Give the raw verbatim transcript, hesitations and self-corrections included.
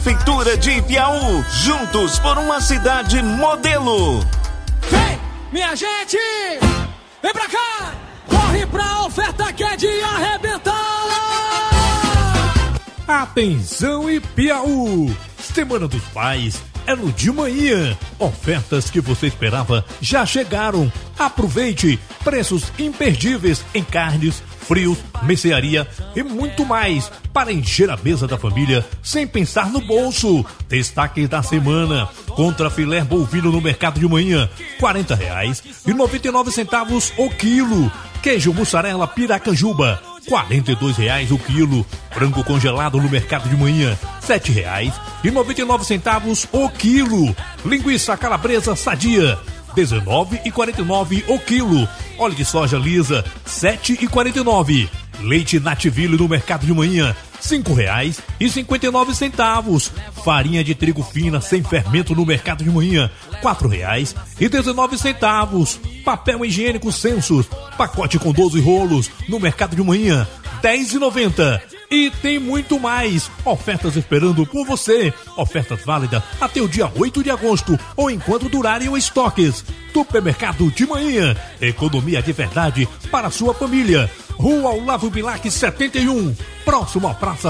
Prefeitura de Ipiaú, juntos por uma cidade modelo. Vem, minha gente, vem pra cá, corre pra oferta que é de arrebentar. Atenção Ipiaú, Semana dos Pais é no de manhã. Ofertas que você esperava já chegaram. Aproveite, preços imperdíveis em carnes, frios, mercearia e muito mais para encher a mesa da família sem pensar no bolso. Destaque da semana: contra filé bovino no mercado de manhã, quarenta reais e noventa e nove centavos o quilo. Queijo mussarela Piracanjuba, quarenta e dois reais o quilo. Frango congelado no mercado de manhã, sete reais e noventa e nove centavos o quilo. Linguiça calabresa sadia, dezenove e quarenta e nove o quilo. Óleo de soja lisa, sete e quarenta e nove. Leite Nativille no mercado de manhã, cinco reais e cinquenta e nove centavos. Farinha de trigo fina sem fermento no mercado de manhã, quatro reais e dezenove centavos. Papel higiênico Census, pacote com doze rolos no mercado de manhã, dez e noventa. E tem muito mais. Ofertas esperando por você. Ofertas válidas até o dia oito de agosto ou enquanto durarem os estoques. Supermercado de manhã. Economia de verdade para a sua família. Rua Olavo Bilac setenta e um, próximo à Praça